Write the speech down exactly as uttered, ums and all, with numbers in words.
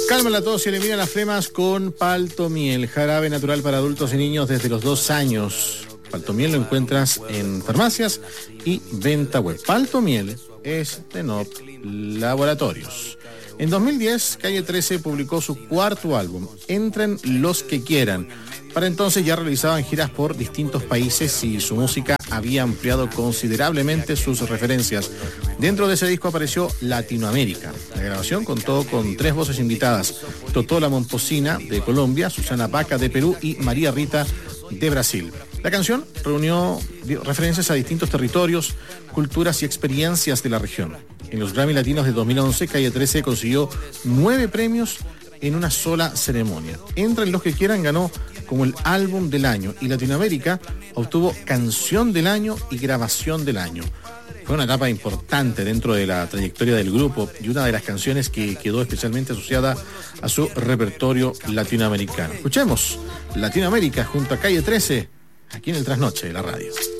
Calma la tos y elimina las flemas con Paltomiel, jarabe natural para adultos y niños desde los dos años. Paltomiel lo encuentras en farmacias y venta web. Paltomiel es de N O P Laboratorios. En dos mil diez, Calle trece publicó su cuarto álbum, Entren los que quieran. Para entonces ya realizaban giras por distintos países y su música había ampliado considerablemente sus referencias. Dentro de ese disco apareció Latinoamérica. La grabación contó con tres voces invitadas: Totola Momposina de Colombia, Susana Baca de Perú y María Rita de Brasil. La canción reunió referencias a distintos territorios, culturas y experiencias de la región. En los Grammy Latinos de dos mil once, Calle trece consiguió nueve premios en una sola ceremonia. Entren los que quieran ganó como el álbum del año y Latinoamérica obtuvo canción del año y grabación del año. Fue una etapa importante dentro de la trayectoria del grupo y una de las canciones que quedó especialmente asociada a su repertorio latinoamericano. Escuchemos Latinoamérica junto a Calle trece, aquí en el Trasnoche de la radio.